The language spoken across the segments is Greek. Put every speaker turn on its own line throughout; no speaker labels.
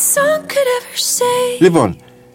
song could ever say.
Λοιπόν,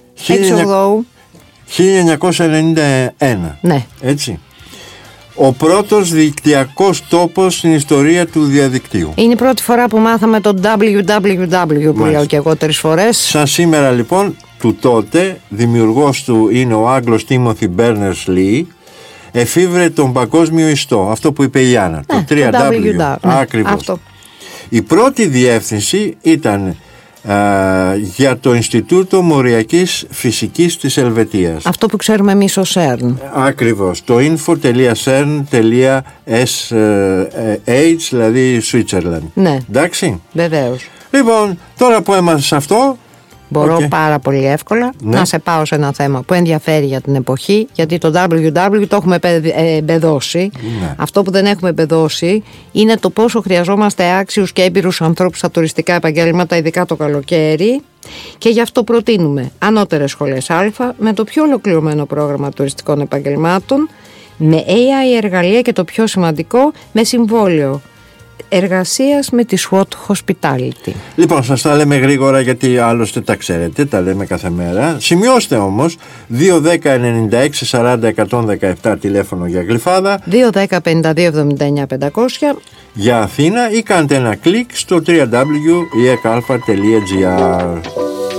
1991.
Ναι.
Έτσι. Ο πρώτος δικτυακός τόπος στην ιστορία του διαδικτύου.
Είναι η πρώτη φορά που μάθαμε το www που λέω και εγώ 3 φορές.
Σαν σήμερα λοιπόν, του τότε, δημιουργός του είναι ο Άγγλος Τίμοθι Μπέρνερς-Λι, εφήβρε τον παγκόσμιο ιστό, αυτό που είπε η Άννα, το www. Ακριβώς.
Αυτό.
Η πρώτη διεύθυνση ήταν για το Ινστιτούτο Μοριακής Φυσικής της Ελβετίας.
Αυτό που ξέρουμε εμείς ως CERN.
Ακριβώς. Το info.cern.sh, δηλαδή Switzerland.
Ναι.
Εντάξει.
Βεβαίως.
Λοιπόν, τώρα που έμαθες αυτό,
μπορώ πάρα πολύ εύκολα να σε πάω σε ένα θέμα που ενδιαφέρει για την εποχή, γιατί το www το έχουμε εμπεδώσει. Αυτό που δεν έχουμε εμπεδώσει είναι το πόσο χρειαζόμαστε άξιους και έμπειρους ανθρώπους στα τουριστικά επαγγέλματα, ειδικά το καλοκαίρι, και γι' αυτό προτείνουμε ανώτερες σχολές Α με το πιο ολοκληρωμένο πρόγραμμα τουριστικών επαγγελμάτων, με AI εργαλεία και το πιο σημαντικό, με συμβόλαιο εργασίας με τη SWAT Hospitality.
Λοιπόν, σας τα λέμε γρήγορα γιατί άλλωστε τα ξέρετε, τα λέμε κάθε μέρα. Σημειώστε όμως 210-96-40-117 τηλέφωνο για Γλυφάδα,
210-52-79-500
για Αθήνα, ή κάντε ένα κλικ στο www.ekalfa.gr.